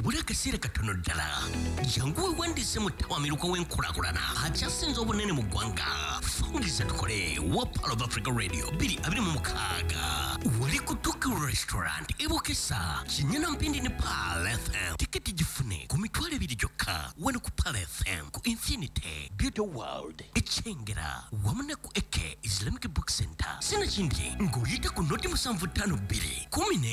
habura akasira katono ddala jangu wandise mu tawamiruko w'enkulakulana akyasinze obunene mu ggwanga fungiza tukole wa Pearl of Africa Radio 226 wali ku Tuki Restaurant ebokesa kinyana mpindi ne Pearl FM tiketi gifune ku mitwalo 2 gyokka wano ku Pearl FM ku Infinity Beauty World echengera wamune ku Eke Islamic Book Center sina kindi ng'oyita ku noti 752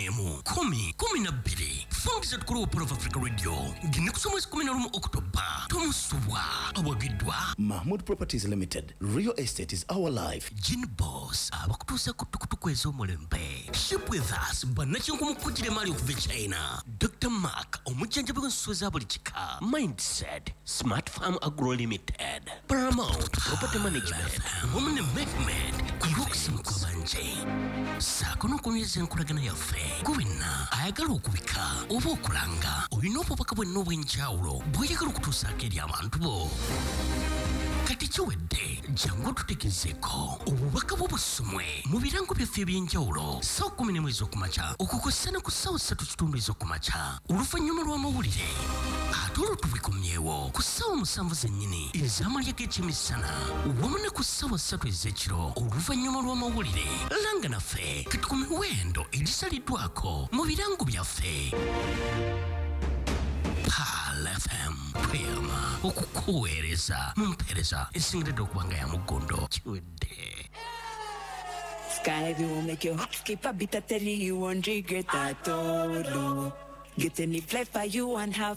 10 fungiza tukole wa Pearl of Africa Radio ngine kusoma 11 Oktoba tomusubwa abagidwa Mahmoud Properties Limited. Real estate is our life. Gin Boss abakutuusa kutukutuku ez'omulembe. Ship with us bannakinku mukujjira mali okuva China. Dr. Mark omujjanjabi w'ensuso za buli kika. Mindset Smart Farm Agro Limited. Paramount Property Management Women Investment kulw'okusimu kw'abanje. Saako n'okumyeza enkolagana yaffe gwena ayagala okubika oba okulanga olina obubaka bwenna obw'enjawulo bw'oyagala okutuusaako eri abantu bo. Kati kiwedde jangu tutegezeeko obubaka bw'obusumwe mu birango byaffe eby'enjawulo ssaawa 11 ez'okumakya okukosana ku ssaawa 3 ez'okumakya oluvannyuma lw'amawulire ate olwo tubikomyewo ku ssaawa 7 zennyini ez'amalya g'ekyemisana wamu ne ku ssaawa 3 ez'ekiro oluvannyuma lw'amawulire langa naffe kati ku miwendo egisaliddwako mu birango byaffe. Pearl FM Prema okukuweereza mu mpeereza esingiridde okubanga ya mugondo kiwedde. Sky will make you skip a bit of telling you one jigger that all. Get any flavor you and have